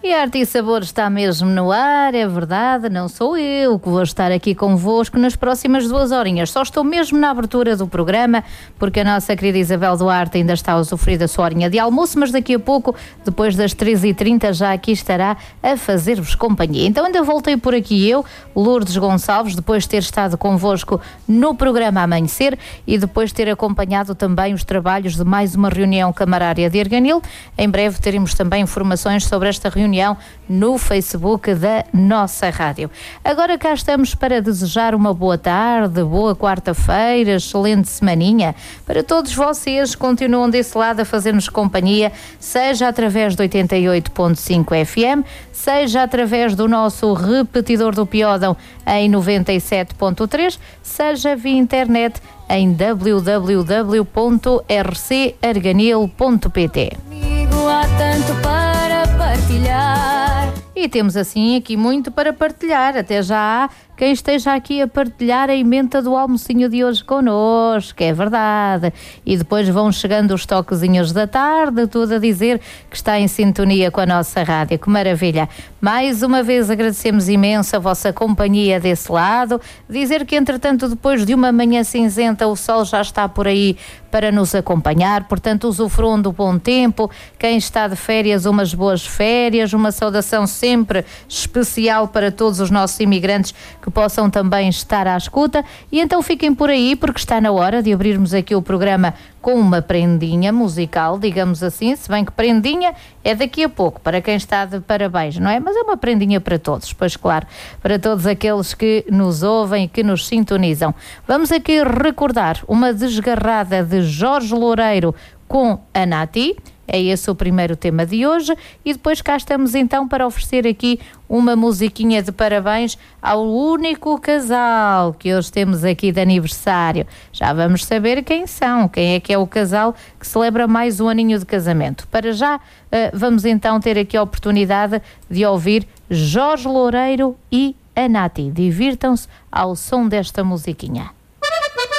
E a Arte e Sabor está mesmo no ar, é verdade, não sou eu que vou estar aqui convosco nas próximas 2 horinhas. Só estou mesmo na abertura do programa, porque a nossa querida Isabel Duarte ainda está a usufruir da sua horinha de almoço, mas daqui a pouco, depois das 13h30, já aqui estará a fazer-vos companhia. Então ainda voltei por aqui eu, Lourdes Gonçalves, depois de ter estado convosco no programa Amanhecer e depois de ter acompanhado também os trabalhos de mais uma reunião camarária de Arganil. Em breve teremos também informações sobre esta reunião no Facebook da nossa rádio. Agora cá estamos para desejar uma boa tarde, boa quarta-feira, excelente semaninha para todos vocês que continuam desse lado a fazer-nos companhia, seja através do 88.5 FM, seja através do nosso repetidor do Piódão em 97.3, seja via internet em www.rcarganil.pt. Há tanto para partilhar. E temos assim aqui muito para partilhar. Até já há quem esteja aqui a partilhar a emenda do almocinho de hoje connosco, é verdade. E depois vão chegando os toquezinhos da tarde, tudo a dizer que está em sintonia com a nossa rádio. Que maravilha! Mais uma vez agradecemos imenso a vossa companhia desse lado. Dizer que, entretanto, depois de uma manhã cinzenta, o sol já está por aí para nos acompanhar. Portanto, usufruam do bom tempo. Quem está de férias, umas boas férias. Uma saudação sempre especial para todos os nossos imigrantes que possam também estar à escuta. E então fiquem por aí, porque está na hora de abrirmos aqui o programa com uma prendinha musical, digamos assim, se bem que prendinha é daqui a pouco, para quem está de parabéns, não é? Mas é uma prendinha para todos, pois claro, para todos aqueles que nos ouvem e que nos sintonizam. Vamos aqui recordar uma desgarrada de Jorge Loureiro com a Nati. É esse o primeiro tema de hoje e depois cá estamos então para oferecer aqui uma musiquinha de parabéns ao único casal que hoje temos aqui de aniversário. Já vamos saber quem são, quem é que é o casal que celebra mais um aninho de casamento. Para já vamos então ter aqui a oportunidade de ouvir Jorge Loureiro e a Nati. Divirtam-se ao som desta musiquinha.